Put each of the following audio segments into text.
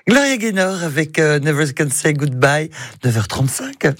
Gloria Gaynor avec Never Can Say Goodbye, 9h35.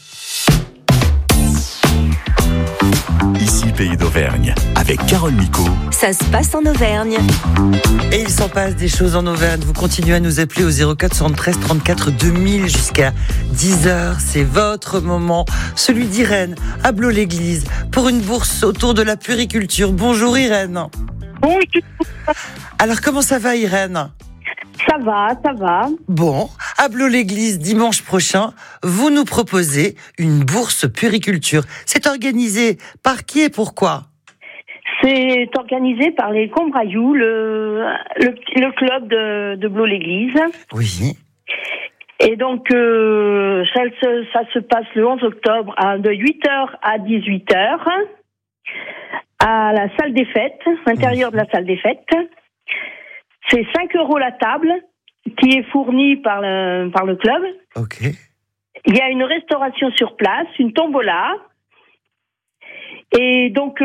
Ici Pays d'Auvergne, avec Carole Micot. Ça se passe en Auvergne. Et il s'en passe des choses en Auvergne. Vous continuez à nous appeler au 04 73 34 2000 jusqu'à 10h. C'est votre moment, celui d'Irène, à Blot-l'Église, pour une bourse autour de la puériculture. Bonjour Irène. Bonjour. Alors comment ça va Irène ? Ça va. Bon, à Blot-l'Église, dimanche prochain, vous nous proposez une bourse puériculture. C'est organisé par qui et pourquoi ? C'est organisé par les Combrailloux, le club de Blot-l'Église. Oui. Et donc, ça se passe le 11 octobre de 8h à 18h à la salle des fêtes, l'intérieur de la salle des fêtes. C'est 5 € la table qui est fournie par le club. Ok. Il y a une restauration sur place, une tombola. Et donc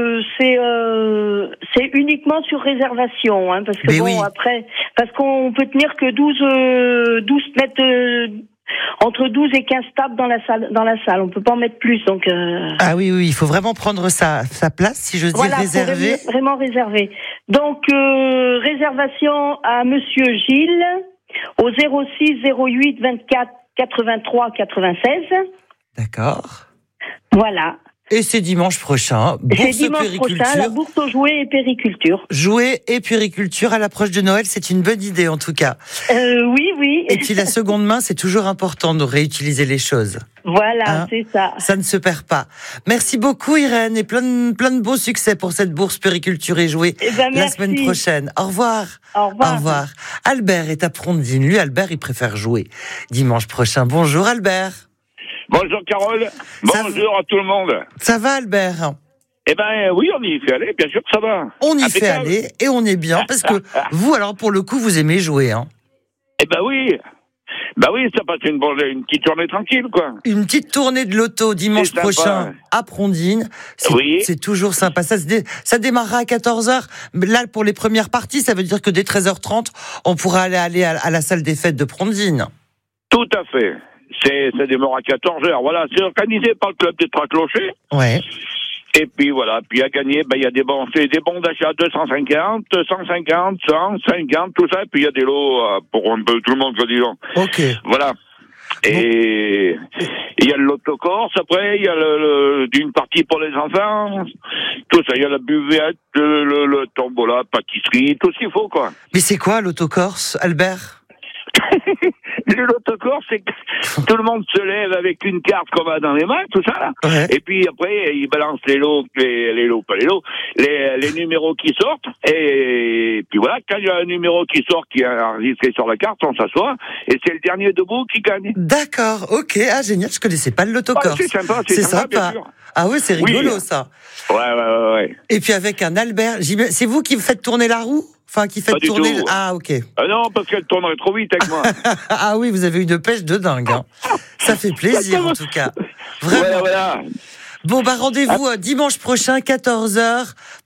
c'est uniquement sur réservation, hein, parce que après, parce qu'on peut tenir que 12 mètres entre 12 et 15 tables dans la salle. On peut pas en mettre plus, donc. Ah oui, il faut vraiment prendre sa place, si j'ose dire, réservée. Vraiment réservé. Donc réservation à Monsieur Gilles au 06 08 24 83 96. D'accord. Voilà. Et c'est dimanche prochain, bourse puériculture. La bourse aux jouets et puériculture. Jouets et puériculture à l'approche de Noël, c'est une bonne idée en tout cas. Oui. Et puis la seconde main, c'est toujours important de réutiliser les choses. Voilà, c'est ça. Ça ne se perd pas. Merci beaucoup Irène et plein de beaux succès pour cette bourse puériculture et jouets la semaine prochaine. Au revoir. Au revoir. Au revoir. Albert est à Prondine. Lui, Albert, il préfère jouer dimanche prochain. Bonjour Albert. Bonjour Carole, bonjour à tout le monde. Ça va Albert ? Eh ben oui, on y fait aller, bien sûr que ça va. On y fait aller et on est bien parce que vous, alors pour le coup, vous aimez jouer, hein ? Eh ben oui, ça passe une petite journée tranquille, quoi. Une petite tournée de loto dimanche prochain à Prondine. C'est toujours sympa. Ça démarrera à 14h. Là, pour les premières parties, ça veut dire que dès 13h30, on pourra aller à la salle des fêtes de Prondine. Tout à fait. Ça démarre à 14h. Voilà, c'est organisé par le club des Trois Clochers. Ouais. Et puis voilà, puis à gagner, il y a des bons d'achat 250, 150, 150, tout ça. Et puis il y a des lots pour un peu tout le monde, disons. Ok. Voilà. Et il y a l'autocorse, après, il y a d'une partie pour les enfants, tout ça, il y a la buvette, le tombola, pâtisserie, tout ce qu'il faut, quoi. Mais c'est quoi l'autocorse, Albert ? L'autocorse, c'est que tout le monde se lève avec une carte qu'on a dans les mains, tout ça, là. Ouais. Et puis après, ils balancent les numéros qui sortent. Et puis voilà, quand il y a un numéro qui sort, qui est enregistré sur la carte, on s'assoit. Et c'est le dernier debout qui gagne. D'accord, ok. Ah, génial, je connaissais pas l'autocorse. C'est sympa, c'est sympa. Bien sûr. Ah oui, c'est rigolo, ça. Ouais. Et puis avec un Albert, c'est vous qui faites tourner la roue ? Enfin, qui fait tourner. Ah, ok. Non, parce qu'elle tournerait trop vite avec moi. Ah oui, vous avez une pêche de dingue. Hein. Ça fait plaisir, en tout cas. Vraiment. Voilà. Bon, rendez-vous dimanche prochain, 14h,